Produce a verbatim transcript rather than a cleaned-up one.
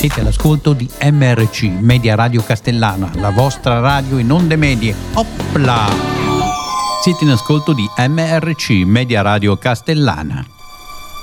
Siete all'ascolto di M R C, Media Radio Castellana, la vostra radio in onde medie. Opla! Siete in ascolto di M R C, Media Radio Castellana.